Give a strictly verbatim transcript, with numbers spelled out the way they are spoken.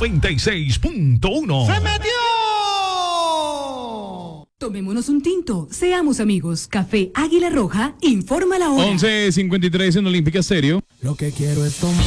noventa y seis punto uno. ¡Se metió! Tomémonos un tinto, seamos amigos. Café Águila Roja, informa la hora. once cincuenta y tres en Olímpica Stereo. Lo que quiero es tomar.